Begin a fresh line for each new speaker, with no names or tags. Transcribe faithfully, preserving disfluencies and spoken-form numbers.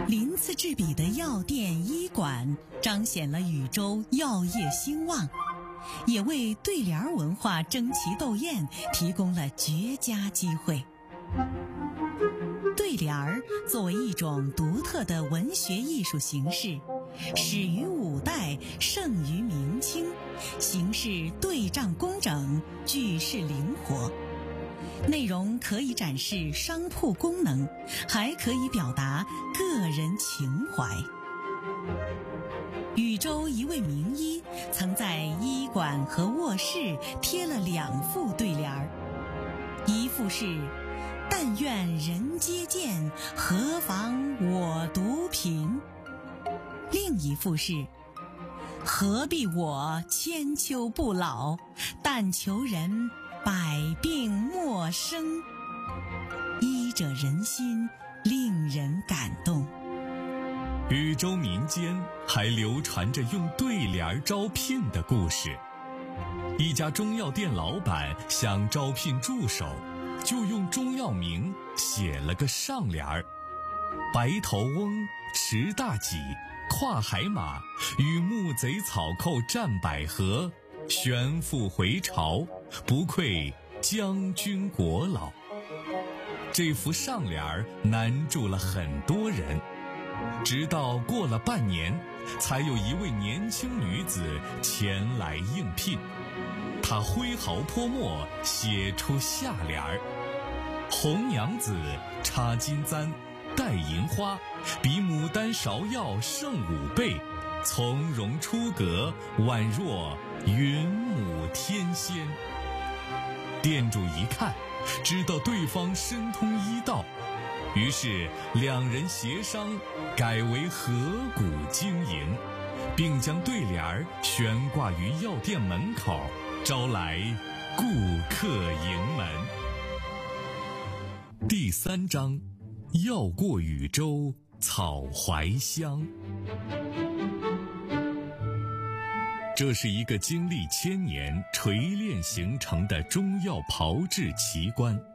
鳞次栉比的药店医馆彰显了禹州药业兴旺，也为对联文化争奇斗艳提供了绝佳机会。对联儿作为一种独特的文学艺术形式，始于五代，盛于明清，形式对仗工整，句式灵活，内容可以展示商铺功能，还可以表达个人情怀。禹州一位名医曾在医馆和卧室贴了两副对联儿，一副是但愿人皆见，何妨我独贫，另一副是何必我千秋不老，但求人百病莫生，医者仁心，令人感动。
禹州民间还流传着用对联招聘的故事。一家中药店老板想招聘助手，就用中药名写了个上联儿：白头翁，持大戟，跨海马，与木贼草寇战百合，旋复回朝，不愧将军国老。这幅上联儿难住了很多人，直到过了半年，才有一位年轻女子前来应聘。她挥毫泼墨，写出下联儿：红娘子，插金簪，戴银花，比牡丹芍药胜五倍，从容出阁，宛若云母天仙。店主一看，知道对方深通医道，于是两人协商改为合股经营，并将对联儿悬挂于药店门口，招来顾客盈门。第三章，药过禹州草怀香。这是一个经历千年锤炼形成的中药炮制奇观，